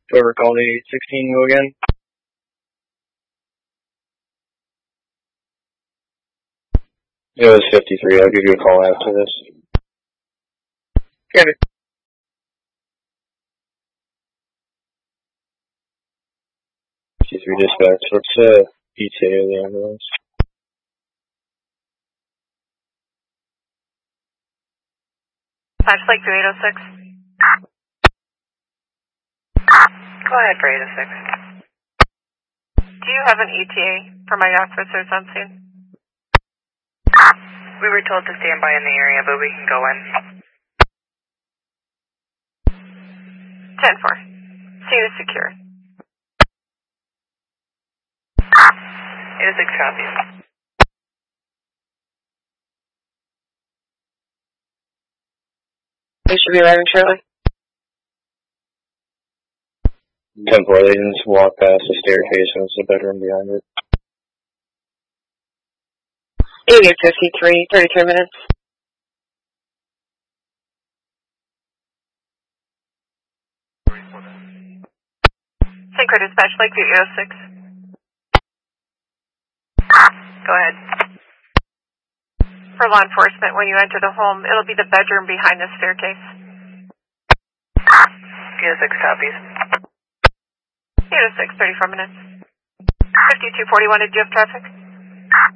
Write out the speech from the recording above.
Whoever called 8816, go again. It was 53. I'll give you a call after this. Got it. 53 dispatch. Let's ETA the ambulance. Patch Lake 3806. Go ahead for 806. Do you have an ETA for my officers on scene? We were told to stand by in the area, but we can go in. 10-4. Scene is secure. 806 copies. They should be arriving shortly. 10-4, they can just walk past the staircase and it's the bedroom behind it. 8853, 33 minutes. St. Croix Dispatch, Lakeview 806. Go ahead. For law enforcement, when you enter the home, it'll be the bedroom behind the staircase. 806 copies. 806, 34 minutes. 5241, did you have traffic?